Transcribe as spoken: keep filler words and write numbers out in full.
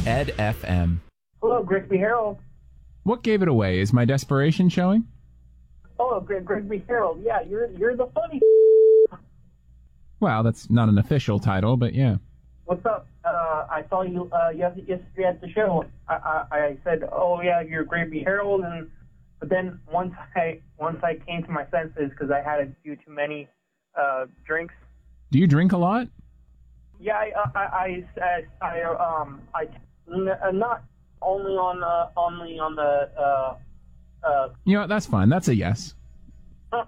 Ed F M. Hello, Grigsby Harold. What gave it away? Is my desperation showing? Hello, Grig- Grigsby Harold. Yeah, you're you're the funny. Well, that's not an official title, but yeah. What's up? Uh, I saw you uh, yes- yesterday at the show. I, I I said, oh yeah, you're Grigsby Harold, and but then once I once I came to my senses because I had a few too many uh, drinks. Do you drink a lot? Yeah, I I I, I, I um I n- not only on uh, only on the uh uh. You know what? That's fine. That's a yes.